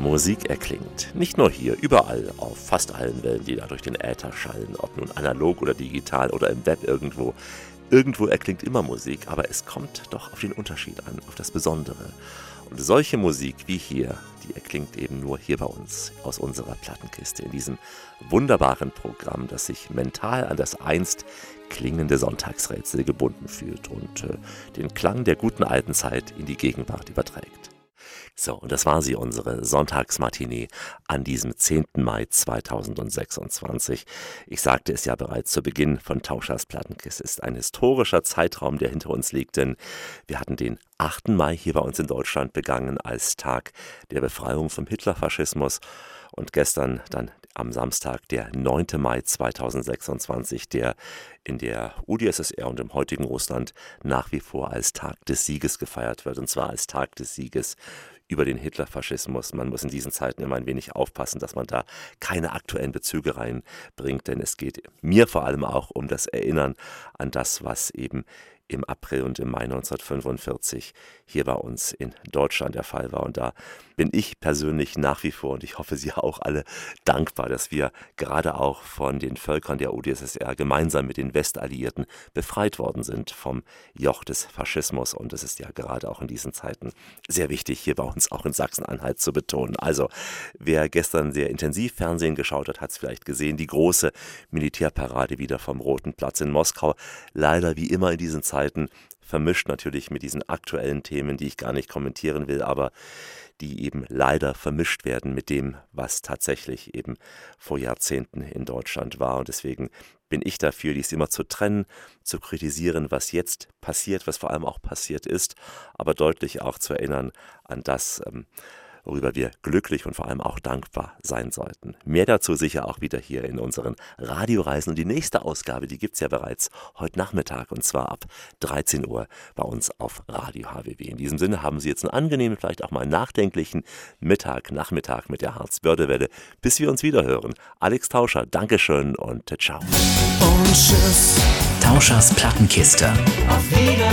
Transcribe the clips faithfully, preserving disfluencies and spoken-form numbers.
Musik erklingt. Nicht nur hier, überall, auf fast allen Wellen, die da durch den Äther schallen, ob nun analog oder digital oder im Web irgendwo. Irgendwo erklingt immer Musik, aber es kommt doch auf den Unterschied an, auf das Besondere. Und solche Musik wie hier, die erklingt eben nur hier bei uns, aus unserer Plattenkiste, in diesem wunderbaren Programm, das sich mental an das einst klingende Sonntagsrätsel gebunden fühlt und äh, den Klang der guten alten Zeit in die Gegenwart überträgt. So, und das war sie, unsere Sonntagsmatinee an diesem zehnten Mai zweitausendsechsundzwanzig. Ich sagte es ja bereits zu Beginn von Tauschers Plattenkiste. Es ist ein historischer Zeitraum, der hinter uns liegt, denn wir hatten den achten Mai hier bei uns in Deutschland begangen als Tag der Befreiung vom Hitlerfaschismus und gestern dann am Samstag, der neunte Mai zweitausendsechsundzwanzig, der in der U d S S R und im heutigen Russland nach wie vor als Tag des Sieges gefeiert wird, und zwar als Tag des Sieges über den Hitlerfaschismus. Man muss in diesen Zeiten immer ein wenig aufpassen, dass man da keine aktuellen Bezüge reinbringt, denn es geht mir vor allem auch um das Erinnern an das, was eben im April und im Mai neunzehnhundertfünfundvierzig hier bei uns in Deutschland der Fall war. Und da bin ich persönlich nach wie vor, und ich hoffe, Sie auch alle, dankbar, dass wir gerade auch von den Völkern der U d S S R gemeinsam mit den Westalliierten befreit worden sind vom Joch des Faschismus. Und das ist ja gerade auch in diesen Zeiten sehr wichtig, hier bei uns auch in Sachsen-Anhalt zu betonen. Also, wer gestern sehr intensiv Fernsehen geschaut hat, hat es vielleicht gesehen, die große Militärparade wieder vom Roten Platz in Moskau. Leider wie immer in diesen Zeiten vermischt natürlich mit diesen aktuellen Themen, die ich gar nicht kommentieren will, aber die eben leider vermischt werden mit dem, was tatsächlich eben vor Jahrzehnten in Deutschland war. Und deswegen bin ich dafür, dies immer zu trennen, zu kritisieren, was jetzt passiert, was vor allem auch passiert ist, aber deutlich auch zu erinnern an das, ähm, worüber wir glücklich und vor allem auch dankbar sein sollten. Mehr dazu sicher auch wieder hier in unseren Radioreisen. Und die nächste Ausgabe, die gibt es ja bereits heute Nachmittag, und zwar ab dreizehn Uhr bei uns auf Radio H W W. In diesem Sinne haben Sie jetzt einen angenehmen, vielleicht auch mal nachdenklichen Mittag, Nachmittag mit der Harz-Börde-Welle, bis wir uns wieder hören. Alex Tauscher, Dankeschön und ciao. Und tschüss. Tauschers Plattenkiste. Auf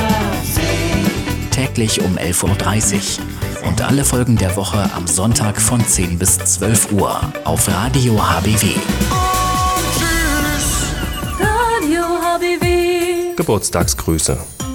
Wiedersehen. Täglich um elf Uhr dreißig. Und alle Folgen der Woche am Sonntag von zehn bis zwölf Uhr auf Radio H B W. Und tschüss. Radio H B W. Geburtstagsgrüße.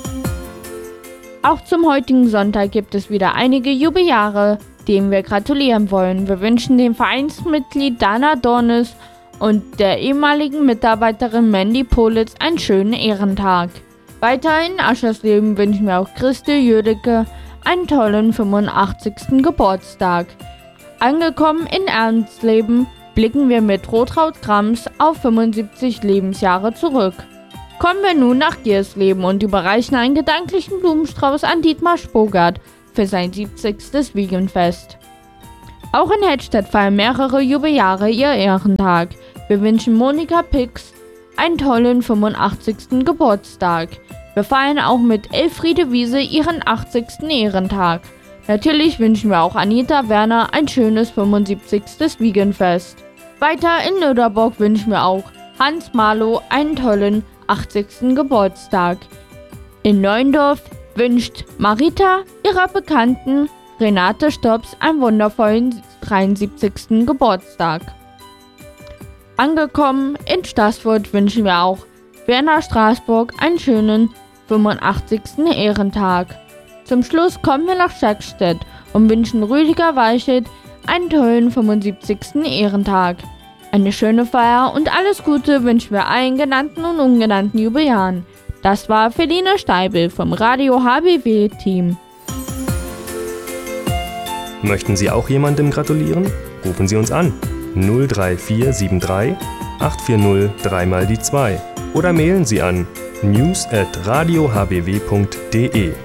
Auch zum heutigen Sonntag gibt es wieder einige Jubeljahre, denen wir gratulieren wollen. Wir wünschen dem Vereinsmitglied Dana Dornes und der ehemaligen Mitarbeiterin Mandy Politz einen schönen Ehrentag. Weiter in Aschersleben wünschen wir auch Christe Jödecke einen tollen fünfundachtzigsten Geburtstag. Angekommen in Ernstleben blicken wir mit Rotraud Grams auf fünfundsiebzig Lebensjahre zurück. Kommen wir nun nach Giersleben und überreichen einen gedanklichen Blumenstrauß an Dietmar Spogart für sein siebzigstes Wiegenfest. Auch in Hedstedt feiern mehrere Jubeljahre ihr Ehrentag. Wir wünschen Monika Pix einen tollen fünfundachtzigsten Geburtstag. Wir feiern auch mit Elfriede Wiese ihren achtzigsten Ehrentag. Natürlich wünschen wir auch Anita Werner ein schönes fünfundsiebzigstes Wiegenfest. Weiter in Nöderborg wünschen wir auch Hans Marlow einen tollen achtzigsten Geburtstag. In Neuendorf wünscht Marita ihrer Bekannten Renate Stops einen wundervollen dreiundsiebzigsten Geburtstag. Angekommen in Staßfurt wünschen wir auch Werner Straßburg einen schönen fünfundachtzigsten Ehrentag. Zum Schluss kommen wir nach Schackstedt und wünschen Rüdiger Weichelt einen tollen fünfundsiebzigsten Ehrentag. Eine schöne Feier und alles Gute wünschen wir allen genannten und ungenannten Jubeljahren. Das war Feline Steibel vom Radio H B W-Team. Möchten Sie auch jemandem gratulieren? Rufen Sie uns an. null drei vier sieben drei acht vier null drei mal die zwei oder mailen Sie an news at radio h b w punkt d e.